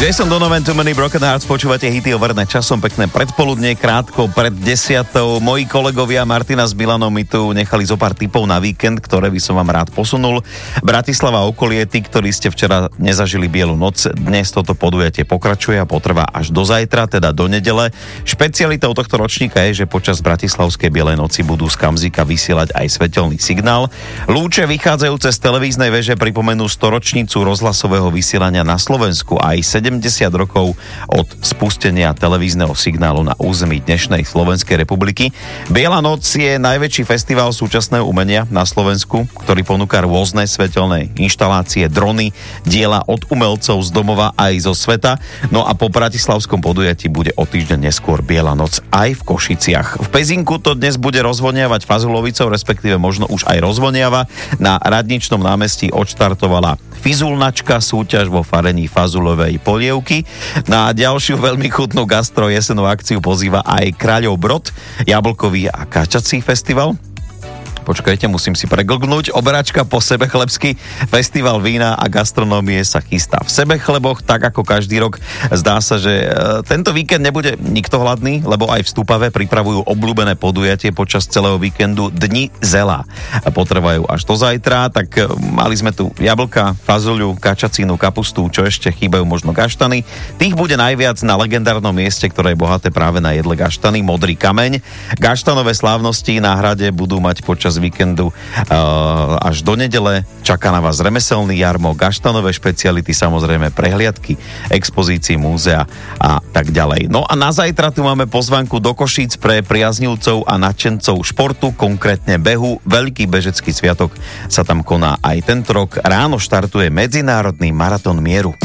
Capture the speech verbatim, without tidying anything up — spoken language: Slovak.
Jason Donovan, Too Many Broken Hearts, počúvate hity overené časom, pekné predpoludne, krátko pred desiatou. Moji kolegovia Martina s Milanom mi tu nechali zo pár tipov na víkend, ktoré by som vám rád posunul. Bratislava okolie, tí, ktorí ste včera nezažili Bielu noc, dnes toto podujatie pokračuje a potrvá až do zajtra, teda do nedele. Špecialitou tohto ročníka je, že počas Bratislavskej Bielej noci budú z Kamzika vysielať aj svetelný signál. Lúče vychádzajúce z televíznej veže pripomenú storočnicu rozhlasového vysielania na Slovensku a aj sedemdesiat rokov od spustenia televízneho signálu na území dnešnej Slovenskej republiky. Biela noc je najväčší festival súčasného umenia na Slovensku, ktorý ponúka rôzne svetelné inštalácie, drony, diela od umelcov z domova aj zo sveta. No a po bratislavskom podujatí bude o týždeň neskôr Biela noc aj v Košiciach. V Pezinku to dnes bude rozvoniavať fazulovicou, respektíve možno už aj rozvoniava. Na Radničnom námestí odštartovala fizulnačka, súťaž vo farení fazulovej polievky. Na ďalšiu veľmi chutnú gastro jesenú akciu pozýva aj Kráľov Brod, jablkový a kačací festival. Počkajte, musím si preglgnúť. Oberačka po Sebechlebsky. Festival vína a gastronómie sa chystá v Sebechleboch, tak ako každý rok. Zdá sa, že tento víkend nebude nikto hladný, lebo aj v Stupave pripravujú obľúbené podujatie počas celého víkendu Dni zela. Potrvajú až do zajtra, tak mali sme tu jablka, fazuľu, kačacínu, kapustu, čo ešte chýbajú možno gaštany. Tých bude najviac na legendárnom mieste, ktoré je bohaté práve na jedle gaštany, Modrý kameň. Gaštanové slávnosti na hrade budú mať počas z víkendu uh, až do nedele. Čaká na vás remeselný jarmo, gaštanové špeciality, samozrejme prehliadky, expozícií múzea a tak ďalej. No a na zajtra tu máme pozvanku do Košíc pre priaznivcov a nadšencov športu, konkrétne behu. Veľký bežecký sviatok sa tam koná aj tento rok. Ráno štartuje Medzinárodný maratón mieru.